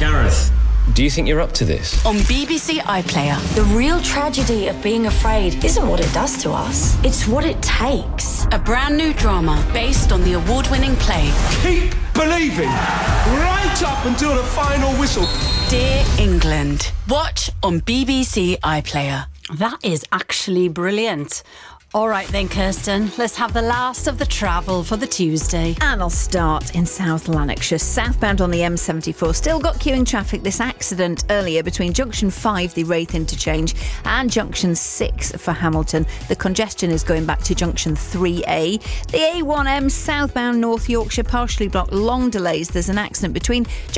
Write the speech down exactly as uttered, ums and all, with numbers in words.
Gareth. Do you think you're up to this? On B B C iPlayer. The real tragedy of being afraid isn't what it does to us, it's what it takes. A brand new drama based on the award-winning play Keep believing, right up until the final whistle. Dear England. Watch on B B C iPlayer. That is actually brilliant. All right then, Kirsten, let's have the last of the travel for the Tuesday. And I'll start in South Lanarkshire. Southbound on the M seventy-four. Still got queuing traffic. This accident earlier between Junction five, the Wraith interchange, and Junction six for Hamilton. The congestion is going back to Junction three A. The A one M southbound North Yorkshire partially blocked. Long delays. There's an accident between